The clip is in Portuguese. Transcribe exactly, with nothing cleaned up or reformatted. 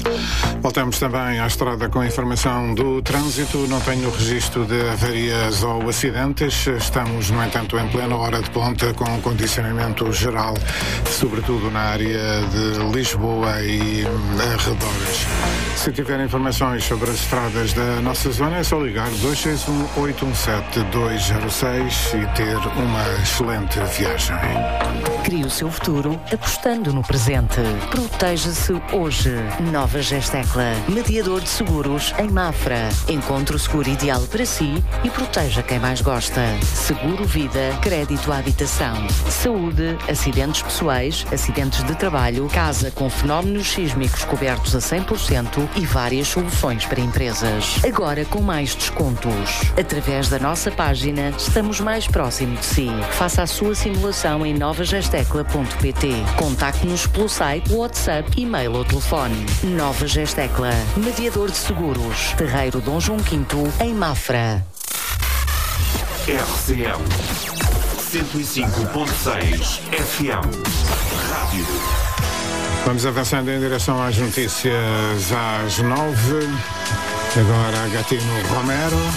Voltamos também à estrada com a informação do trânsito. Não tenho registro de avarias ou acidentes. Estamos, no entanto, em plena hora de ponta com condicionamento geral, sobretudo na área de Lisboa e arredores. Se tiver informações sobre as estradas da nossa zona, é só ligar dois seis um, oito um sete, dois zero seis e ter uma excelente viagem. Crie o seu futuro apostando no presente. Proteja-se hoje. Nova Gestecla, mediador de seguros em Mafra. Encontre o seguro ideal para si e proteja quem mais gosta. Seguro vida, crédito à habitação, saúde, acidentes pessoais, acidentes de trabalho, casa com fenómenos sísmicos cobertos a cem por cento e várias soluções para empresas. Agora com mais descontos. Através da nossa página, estamos mais próximo de si. Faça a sua simulação em nova gestecla ponto pt. Contacte-nos pelo site, WhatsApp, e-mail ou telefone. Nova Gestecla, mediador de seguros. Terreiro Dom João quinto, em Mafra. R C M cento e cinco ponto seis F M Rádio. Vamos avançando em direção às notícias às nove. Agora Gatino Romero.